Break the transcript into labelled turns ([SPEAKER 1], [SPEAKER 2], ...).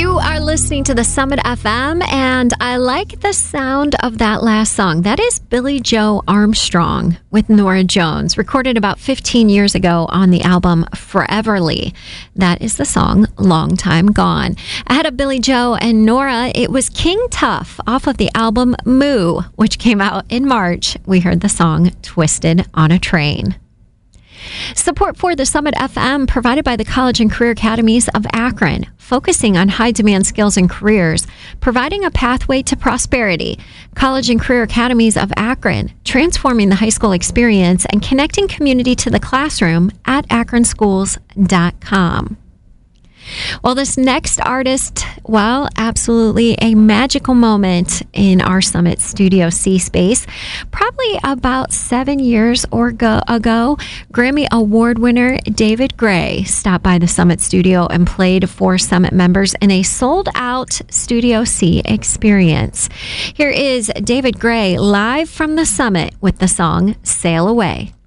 [SPEAKER 1] You are listening to the Summit FM, and I like the sound of that last song. That is Billie Joe Armstrong with Norah Jones, recorded about 15 years ago on the album Foreverly. That is the song Long Time Gone. Ahead of Billie Joe and Norah, it was King Tuff off of the album Moo, which came out in March. We heard the song Twisted on a Train. Support for the Summit FM provided by the College and Career Academies of Akron, focusing on high-demand skills and careers, providing a pathway to prosperity. College and Career Academies of Akron, transforming the high school experience and connecting community to the classroom at akronschools.com. Well, this next artist, well, absolutely a magical moment in our Summit Studio C space. Probably about 7 years ago, Grammy Award winner David Gray stopped by the Summit Studio and played for Summit members in a sold-out Studio C experience. Here is David Gray live from the Summit with the song Sail Away.